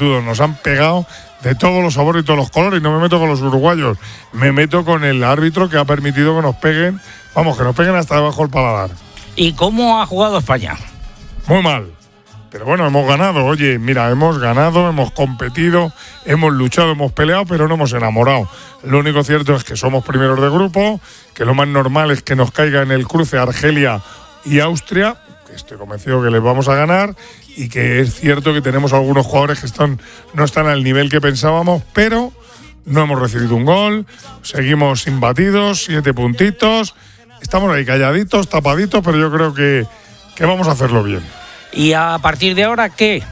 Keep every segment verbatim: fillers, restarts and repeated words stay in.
todos, nos han pegado de todos los sabores y todos los colores, y no me meto con los uruguayos, me meto con el árbitro que ha permitido que nos peguen, vamos, que nos peguen hasta debajo del paladar. ¿Y cómo ha jugado España? Muy mal, pero bueno, hemos ganado, oye, mira, hemos ganado, hemos competido, hemos luchado, hemos peleado, pero no hemos enamorado. Lo único cierto es que somos primeros de grupo, que lo más normal es que nos caiga en el cruce Argelia y Austria, que estoy convencido que les vamos a ganar, y que es cierto que tenemos algunos jugadores que están no están al nivel que pensábamos, pero no hemos recibido un gol, seguimos imbatidos, siete puntitos, estamos ahí calladitos, tapaditos, pero yo creo que, que vamos a hacerlo bien. ¿Y a partir de ahora qué?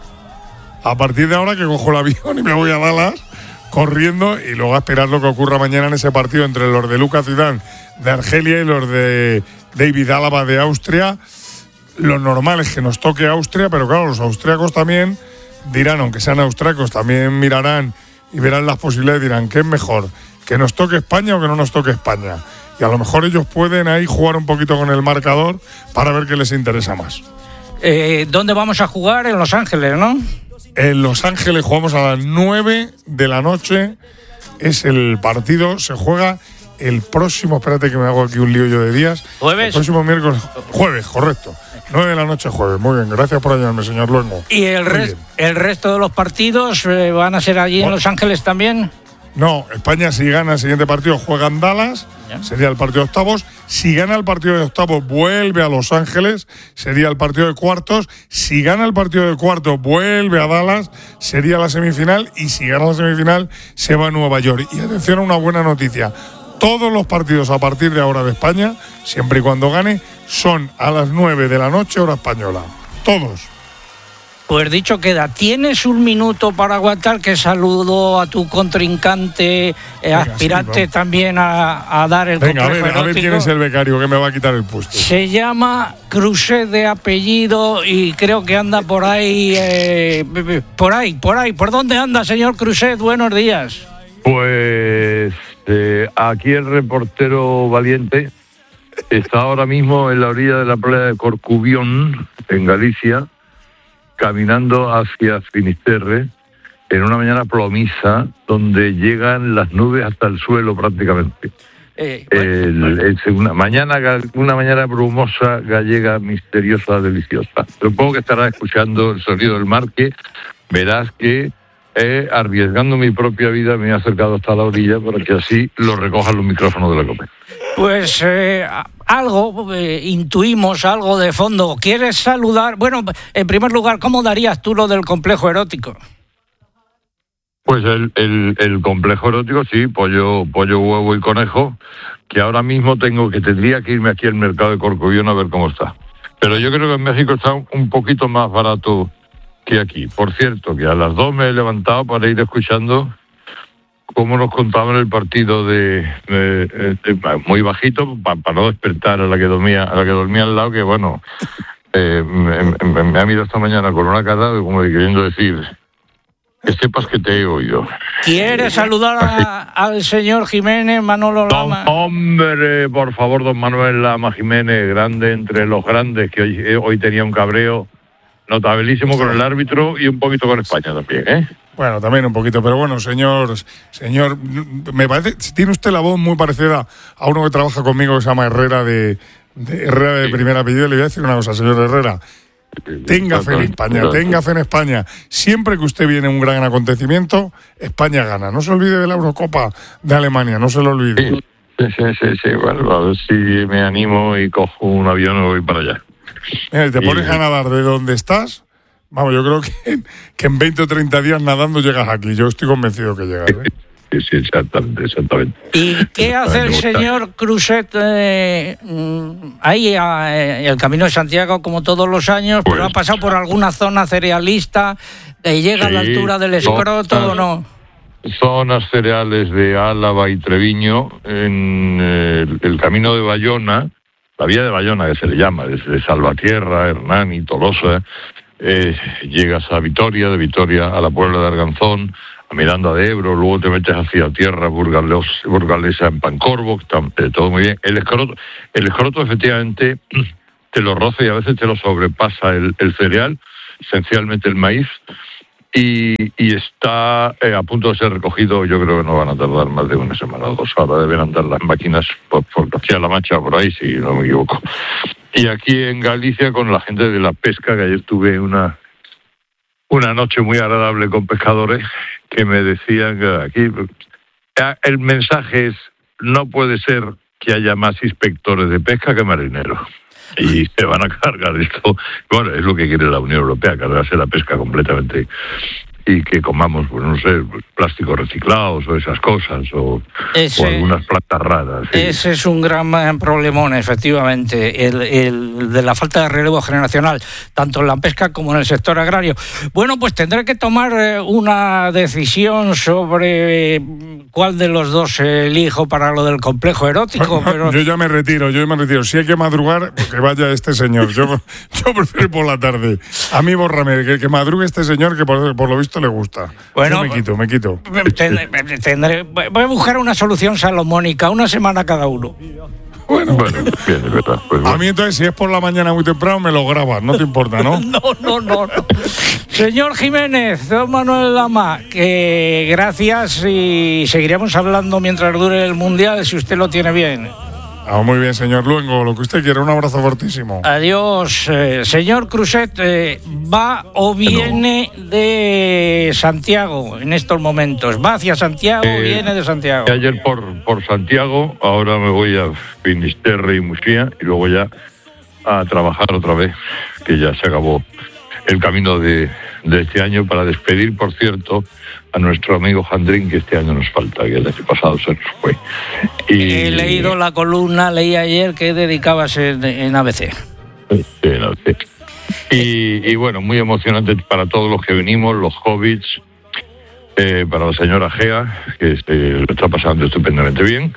A partir de ahora que cojo el avión y me voy a Dallas corriendo, y luego a esperar lo que ocurra mañana en ese partido entre los de Lucas Zidane de Argelia y los de David Álava de Austria. Lo normal es que nos toque Austria, pero claro, los austriacos también dirán, aunque sean austriacos, también mirarán y verán las posibilidades y dirán, ¿qué es mejor? ¿Que nos toque España o que no nos toque España? Y a lo mejor ellos pueden ahí jugar un poquito con el marcador para ver qué les interesa más. Eh, ¿Dónde vamos a jugar? En Los Ángeles, ¿no? En Los Ángeles jugamos a las nueve de la noche, es el partido, se juega el próximo, espérate que me hago aquí un lío yo de días. ¿Jueves? El próximo miércoles, jueves, correcto. nueve de la noche jueves, muy bien, gracias por ayudarme, señor Luengo. ¿Y el, res, el resto de los partidos eh, van a ser allí bueno, en Los Ángeles también? No, España si gana el siguiente partido juega en Dallas, ¿ya? Sería el partido de octavos. Si gana el partido de octavos vuelve a Los Ángeles, sería el partido de cuartos. Si gana el partido de cuartos vuelve a Dallas, sería la semifinal. Y si gana la semifinal se va a Nueva York. Y atención a una buena noticia. Todos los partidos a partir de ahora de España, siempre y cuando gane, son a las nueve de la noche hora española. Todos. Pues dicho queda, ¿tienes un minuto para aguantar? Que saludo a tu contrincante, eh, Venga, aspirante sí, también a, a dar el Venga, complejo a ver, erótico. A ver quién es el becario que me va a quitar el puesto. Se llama Cruzet de apellido y creo que anda por ahí, eh, por ahí, por ahí. ¿Por dónde anda, señor Cruzet? Buenos días. Pues eh, aquí el reportero valiente está ahora mismo en la orilla de la playa de Corcubión, en Galicia, caminando hacia Finisterre en una mañana plomiza donde llegan las nubes hasta el suelo prácticamente. Eh, bueno, el, bueno. Es una mañana una mañana brumosa, gallega, misteriosa, deliciosa. Supongo que estarás escuchando el sonido del mar, que verás que eh, arriesgando mi propia vida me he acercado hasta la orilla para que así lo recojan los micrófonos de la COPE. Pues eh, algo, eh, intuimos algo de fondo. ¿Quieres saludar? Bueno, en primer lugar, ¿cómo darías tú lo del complejo erótico? Pues el, el, el complejo erótico, sí, pollo, pollo, huevo y conejo, que ahora mismo tengo que tendría que irme aquí al mercado de Corcubión a ver cómo está. Pero yo creo que en México está un poquito más barato que aquí. Por cierto, que a las dos me he levantado para ir escuchando cómo nos contaban el partido de, de, de, de muy bajito para, para no despertar a la que dormía a la que dormía al lado, que bueno, eh, me, me, me ha mirado esta mañana con una cara como queriendo decir que sepas que te he oído. ¿Quieres saludar a, al señor Jiménez, Manolo Lama? Don, hombre, por favor, don Manuel Lama Jiménez, grande entre los grandes, que hoy, hoy tenía un cabreo notabilísimo con el árbitro y un poquito con España también, ¿eh? Bueno, también un poquito, pero bueno, señor, señor, me parece, tiene usted la voz muy parecida a uno que trabaja conmigo que se llama Herrera de, de Herrera de sí. Primer apellido. Le voy a decir una cosa, señor Herrera. Tenga fe en España, tenga fe en España. Siempre que usted viene a un gran acontecimiento, España gana. No se olvide de la Eurocopa de Alemania, no se lo olvide. Sí, sí, sí, sí. Bueno, a ver si me animo y cojo un avión y voy para allá. Mira, te pones y... a nadar de donde estás. Vamos, yo creo que, que en veinte o treinta días nadando llegas aquí. Yo estoy convencido que llegas, ¿eh? Sí, sí, exactamente, exactamente. ¿Y qué hace el señor Cruzet eh, ahí, eh, el Camino de Santiago, como todos los años? Pues, ¿pero ha pasado por alguna zona cerealista? ¿Le llega sí, a la altura del escroto o no? Zonas cereales de Álava y Treviño, en el, el Camino de Bayona, la vía de Bayona que se le llama, desde Salvatierra, Hernani, Tolosa, eh, llegas a Vitoria, de Vitoria a la Puebla de Arganzón, a Miranda de Ebro, luego te metes hacia tierra burgales, burgalesa en Pancorbo, que está eh, todo muy bien. El escroto, el escroto efectivamente te lo roza y a veces te lo sobrepasa el, el cereal, esencialmente el maíz, y, y está eh, a punto de ser recogido. Yo creo que no van a tardar más de una semana o dos. Ahora deben andar las máquinas por, por Castilla-La Mancha, por ahí, si no me equivoco. Y aquí en Galicia con la gente de la pesca, que ayer tuve una una noche muy agradable con pescadores que me decían que aquí el mensaje es: no puede ser que haya más inspectores de pesca que marineros. Y se van a cargar esto. Bueno, es lo que quiere la Unión Europea, cargarse la pesca completamente y que comamos, pues no sé, plásticos reciclados o esas cosas, o, ese, o algunas plantas raras. ¿Sí? Ese es un gran problemón, efectivamente, el, el de la falta de relevo generacional, tanto en la pesca como en el sector agrario. Bueno, pues tendré que tomar una decisión sobre cuál de los dos elijo para lo del complejo erótico. Pero... Yo ya me retiro, yo me retiro. Si hay que madrugar, que vaya este señor. Yo, yo prefiero ir por la tarde. A mí, bórrame, que, que madrugue este señor, que por, por lo visto le gusta. Bueno, yo me quito, me quito. Tendré, tendré, voy a buscar una solución salomónica, una semana cada uno. Bueno, bueno, bien, de verdad. Pues bueno. A mí entonces, si es por la mañana muy temprano, me lo grabas, no te importa, ¿no? no, no, no, no. Señor Jiménez, don Manuel Lama, que gracias y seguiremos hablando mientras dure el Mundial, si usted lo tiene bien. Ah, muy bien, señor Luengo, lo que usted quiera, un abrazo fortísimo. Adiós. Eh, señor Cruzet, eh, ¿va o viene no. de Santiago en estos momentos? ¿Va hacia Santiago o eh, viene de Santiago? Ayer por, por Santiago, ahora me voy a Finisterre y Murcia y luego ya a trabajar otra vez, que ya se acabó el camino de, de este año, para despedir, por cierto, a nuestro amigo Jandrín, que este año nos falta, que el año pasado se nos fue. Y he leído la columna, leí ayer que dedicabas en, en A B C. Sí, en A B C. Y, y bueno, muy emocionante para todos los que venimos, los hobbits, eh, para la señora Gea, que este, lo está pasando estupendamente bien,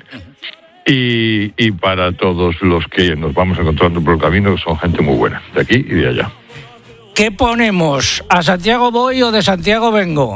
y, y para todos los que nos vamos encontrando por el camino, que son gente muy buena, de aquí y de allá. ¿Qué ponemos? ¿A Santiago voy o de Santiago vengo?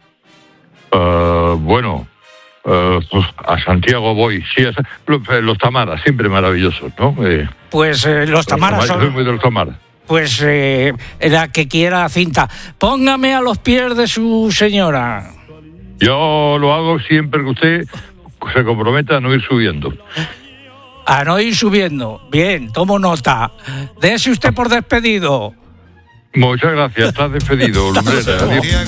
Uh, bueno, uh, pues a Santiago voy. Sí, a, los, los tamaras, siempre maravillosos, ¿no? Eh, pues eh, los tamaras son... Soy muy de los tamaras. Pues eh, la que quiera cinta. Póngame a los pies de su señora. Yo lo hago siempre que usted se comprometa a no ir subiendo. A no ir subiendo. Bien, tomo nota. Dese usted por despedido. Muchas gracias, estás despedido, Lumbrera. Adiós.